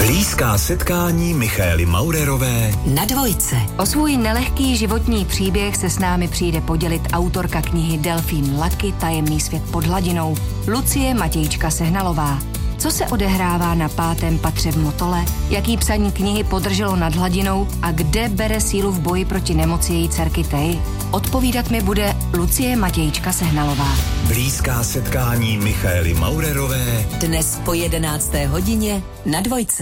Blízká setkání Michaely Maurerové na Dvojce. O svůj nelehký životní příběh se s námi přijde podělit autorka knihy Delfín Lucky Tajemný svět pod hladinou Lucie Matějčka Sehnalová. Co se odehrává na 5. patře v Motole, jaký psaní knihy podrželo nad hladinou a kde bere sílu v boji proti nemoci její dcerky Tej? Odpovídat mi bude Lucie Matějčka Sehnalová. Blízká setkání Michaely Maurerové dnes po 11. hodině na Dvojce.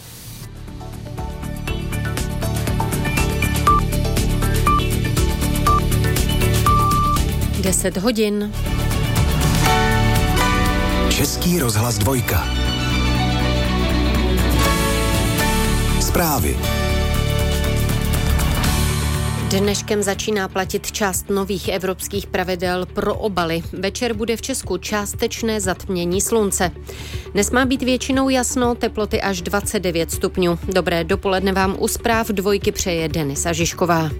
Deset hodin. Český rozhlas 2. Zprávy. Dneškem začíná platit část nových evropských pravidel pro obaly. Večer bude v Česku částečné zatmění slunce. Dnes má být většinou jasno, teploty až 29 stupňů. Dobré dopoledne vám u zpráv 2 přeje Denisa Žižková.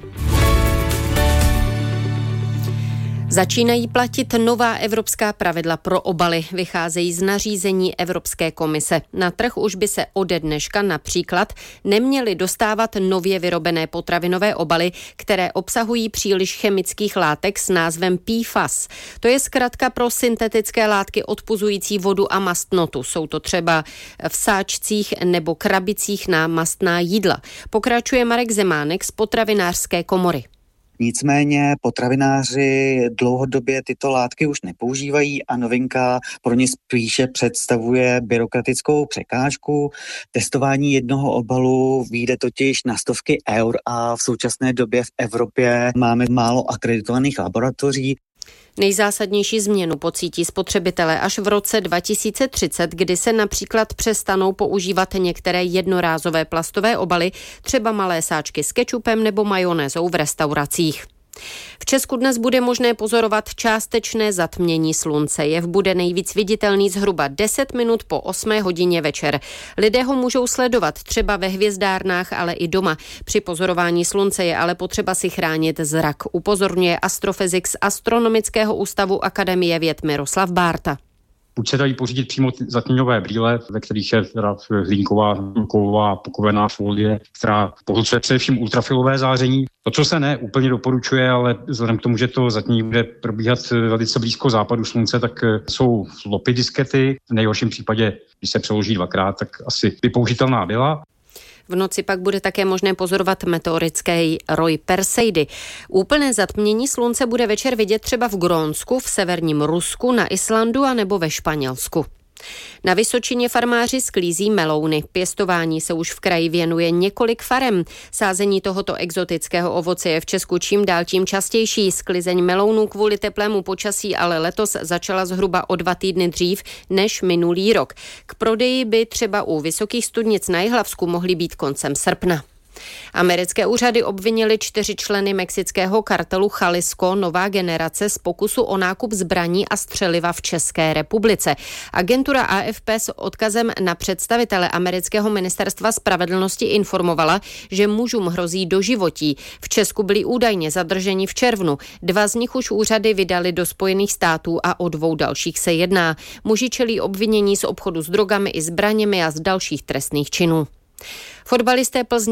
Začínají platit nová evropská pravidla pro obaly. Vycházejí z nařízení Evropské komise. Na trh už by se ode dneška například neměly dostávat nově vyrobené potravinové obaly, které obsahují příliš chemických látek s názvem PFAS. To je zkratka pro syntetické látky odpuzující vodu a mastnotu. Jsou to třeba v sáčcích nebo krabicích na mastná jídla. Pokračuje Marek Zemánek z Potravinářské komory. Nicméně potravináři dlouhodobě tyto látky už nepoužívají a novinka pro ně spíše představuje byrokratickou překážku. Testování jednoho obalu vyjde totiž na stovky eur a v současné době v Evropě máme málo akreditovaných laboratoří. Nejzásadnější změnu pocítí spotřebitelé až v roce 2030, kdy se například přestanou používat některé jednorázové plastové obaly, třeba malé sáčky s kečupem nebo majonézou v restauracích. V Česku dnes bude možné pozorovat částečné zatmění slunce. Jev bude nejvíc viditelný zhruba 10 minut po 8 hodině večer. Lidé ho můžou sledovat třeba ve hvězdárnách, ale i doma. Při pozorování slunce je ale potřeba si chránit zrak, upozorňuje astrofyzik z Astronomického ústavu Akademie věd Miroslav Bárta. Buď se dají pořídit přímo zatměňové brýle, ve kterých je teda hlínková, kovová, pokovená folie, která pohlcuje především ultrafilové záření. To, co se ne úplně doporučuje, ale vzhledem k tomu, že to zatmění bude probíhat velice blízko západu slunce, tak jsou flopy diskety. V nejhorším případě, když se přeloží dvakrát, tak asi by použitelná byla. V noci pak bude také možné pozorovat meteorický roj Perseidy. Úplné zatmění slunce bude večer vidět třeba v Grónsku, v severním Rusku, na Islandu a nebo ve Španělsku. Na Vysočině farmáři sklízí melouny. Pěstování se už v kraji věnuje několik farem. Sázení tohoto exotického ovoce je v Česku čím dál tím častější. Sklizeň melounů kvůli teplému počasí ale letos začala zhruba o 2 týdny dřív než minulý rok. K prodeji by třeba u Vysokých studnic na Jihlavsku mohly být koncem srpna. Americké úřady obvinily 4 členy mexického kartelu Jalisco Nová generace z pokusu o nákup zbraní a střeliva v České republice. Agentura AFP s odkazem na představitele amerického ministerstva spravedlnosti informovala, že mužům hrozí doživotí. V Česku byli údajně zadrženi v červnu. 2 z nich už úřady vydali do Spojených států a o 2 dalších se jedná. Muži čelí obvinění z obchodu s drogami i zbraněmi a z dalších trestných činů. Fotbalisté Plzně